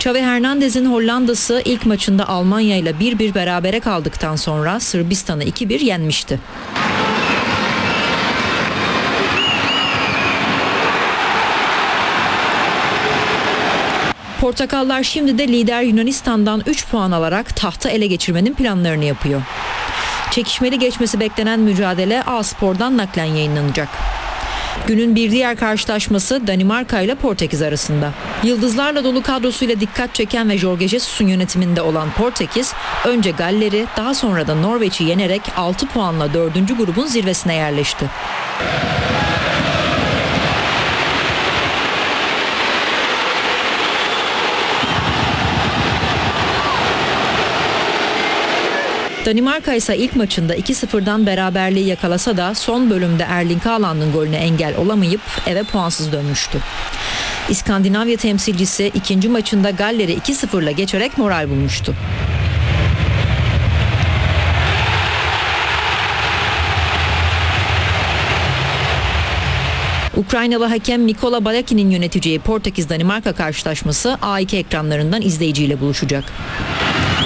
Xavi Hernandez'in Hollanda'sı ilk maçında Almanya ile 1-1 berabere kaldıktan sonra Sırbistan'ı 2-1 yenmişti. Portakallar şimdi de lider Yunanistan'dan 3 puan alarak tahtı ele geçirmenin planlarını yapıyor. Çekişmeli geçmesi beklenen mücadele A-Spor'dan naklen yayınlanacak. Günün bir diğer karşılaşması Danimarka ile Portekiz arasında. Yıldızlarla dolu kadrosuyla dikkat çeken ve Jorge Jesus'un yönetiminde olan Portekiz, önce Galler'i daha sonra da Norveç'i yenerek 6 puanla 4. grubun zirvesine yerleşti. Danimarka ise ilk maçında 2-0'dan beraberliği yakalasa da son bölümde Erling Haaland'ın golüne engel olamayıp eve puansız dönmüştü. İskandinavya temsilcisi ikinci maçında Galler'i 2-0'la geçerek moral bulmuştu. Ukraynalı hakem Mikola Balakin'in yöneteceği Portekiz-Danimarka karşılaşması A2 ekranlarından izleyiciyle buluşacak.